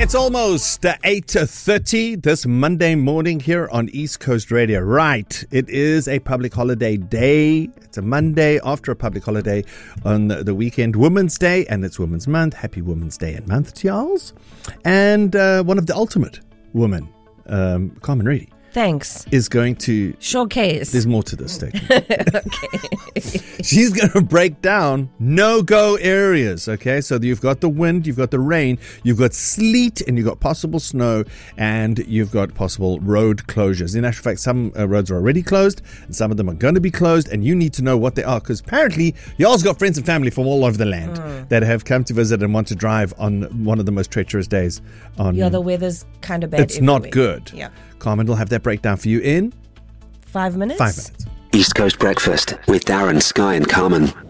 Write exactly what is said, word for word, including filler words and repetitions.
It's almost uh, eight thirty this Monday morning here on East Coast Radio. Right, it is a public holiday day. It's a Monday after a public holiday on the, the weekend, Women's Day, and it's Women's Month. Happy Women's Day and month to y'alls. And uh, one of the ultimate women, um, Carmen Reedy, Thanks. is going to showcase. There's more to this statement. Okay. She's going to break down no-go areas, okay? So you've got the wind, you've got the rain, you've got sleet, and you've got possible snow, and you've got possible road closures. In actual fact, some uh, roads are already closed, and some of them are going to be closed, and you need to know what they are, because apparently y'all's got friends and family from all over the land mm. that have come to visit and want to drive on one of the most treacherous days. On Yeah, the weather's kind of bad It's everywhere. not good. Yeah. Carmen will have that breakdown for you in Five minutes? five minutes. East Coast Breakfast with Darren, Sky and Carmen.